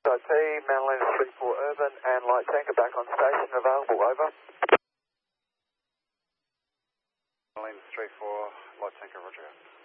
SIT, Manalina 34 Urban and light tanker back on station, available, over. Manalina 34, light tanker, roger.